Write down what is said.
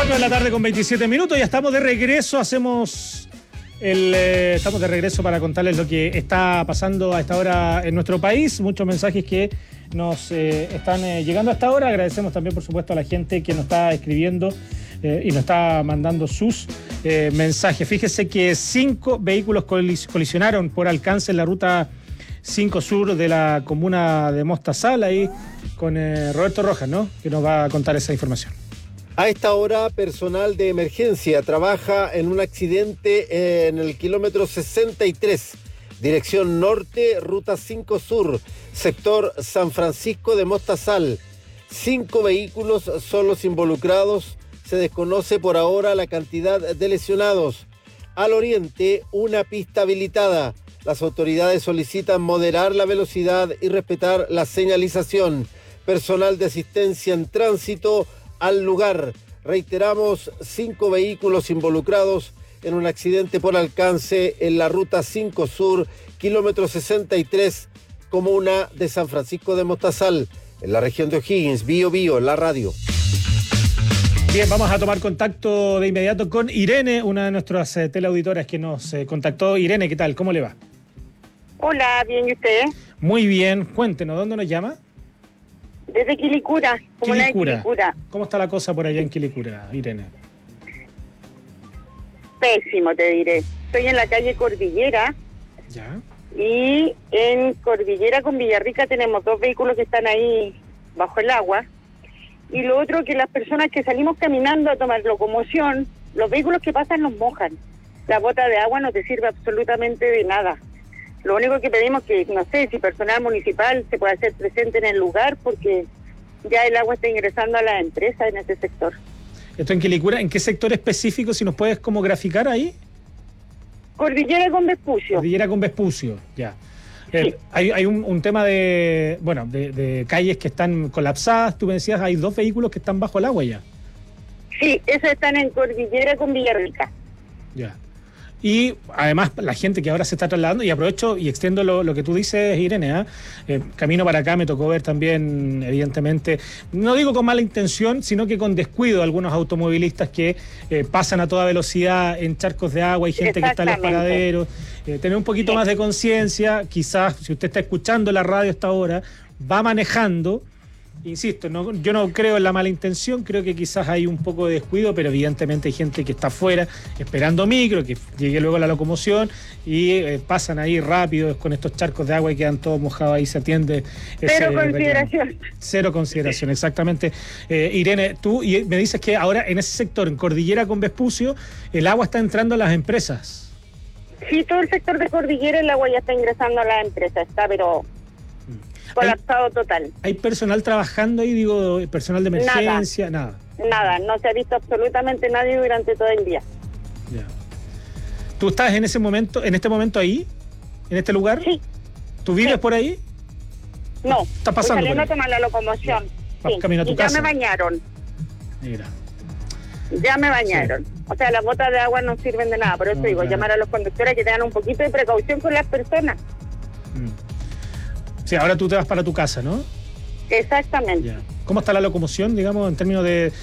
4 de la tarde con 27 minutos, ya estamos de regreso, estamos de regreso para contarles lo que está pasando a esta hora en nuestro país, muchos mensajes que nos están llegando a esta hora. Agradecemos también, por supuesto, a la gente que nos está escribiendo y nos está mandando sus mensajes. Fíjese que 5 vehículos colisionaron por alcance en la ruta 5 Sur de la comuna de Mostazal, ahí con Roberto Rojas, ¿no?, que nos va a contar esa información. A esta hora, personal de emergencia trabaja en un accidente en el kilómetro 63, dirección norte, ruta 5 Sur, sector San Francisco de Mostazal. 5 vehículos son los involucrados. Se desconoce por ahora la cantidad de lesionados. Al oriente, una pista habilitada. Las autoridades solicitan moderar la velocidad y respetar la señalización. Personal de asistencia en tránsito al lugar. Reiteramos, 5 vehículos involucrados en un accidente por alcance en la ruta 5 Sur, kilómetro 63, comuna de San Francisco de Mostazal, en la región de O'Higgins. Bío Bío, en la radio. Bien, vamos a tomar contacto de inmediato con Irene, una de nuestras teleauditoras que nos contactó. Irene, ¿qué tal? ¿Cómo le va? Hola, bien, ¿y usted? Muy bien. Cuéntenos, ¿dónde nos llama? Desde Quilicura, comuna de Quilicura. ¿Cómo está la cosa por allá en Quilicura, Irene? Pésimo, te diré. Estoy en la calle Cordillera. Ya. Y en Cordillera con Villarrica tenemos 2 vehículos que están ahí bajo el agua. Y lo otro, que las personas que salimos caminando a tomar locomoción, los vehículos que pasan nos mojan. La bota de agua no te sirve absolutamente de nada. Lo único que pedimos que, no sé, si personal municipal se puede hacer presente en el lugar, porque ya el agua está ingresando a las empresas en ese sector. Esto en Quilicura, ¿en qué sector específico, si nos puedes como graficar ahí? Cordillera con Vespucio. Cordillera con Vespucio, ya. Sí. Hay un tema de calles que están colapsadas. Tú me decías, hay 2 vehículos que están bajo el agua ya. Sí, esos están en Cordillera con Villarrica. Ya. Y además la gente que ahora se está trasladando, y aprovecho y extiendo lo que tú dices, Irene, camino para acá me tocó ver también, evidentemente, no digo con mala intención, sino que con descuido, algunos automovilistas que pasan a toda velocidad en charcos de agua, hay gente que está en los paraderos. Tener un poquito más de conciencia, quizás si usted está escuchando la radio hasta ahora, va manejando. Insisto, yo no creo en la mala intención, creo que quizás hay un poco de descuido, pero evidentemente hay gente que está afuera esperando micro, que llegue luego la locomoción y pasan ahí rápido con estos charcos de agua y quedan todos mojados, ahí se atiende. Cero consideración. Reclamo. Cero consideración, exactamente. Irene, tú me dices que ahora en ese sector, en Cordillera con Vespucio, el agua está entrando a las empresas. Sí, todo el sector de Cordillera el agua ya está ingresando a las empresas, está pero colapsado total. ¿Hay personal trabajando ahí, digo, personal de emergencia? Nada, no se ha visto absolutamente nadie durante todo el día. Ya. ¿Tú estás en este momento ahí? ¿En este lugar? Sí. ¿Tú vives sí. por ahí? No, ¿Estás pasando saliendo a tomar la locomoción. Sí. Camino a tu casa. Ya me bañaron. Mira. Ya me bañaron. Sí. O sea, las botas de agua no sirven de nada, por eso digo, llamar a los conductores que tengan un poquito de precaución con las personas. Sí, ahora tú te vas para tu casa, ¿no? Exactamente. Ya. ¿Cómo está la locomoción, digamos, en términos de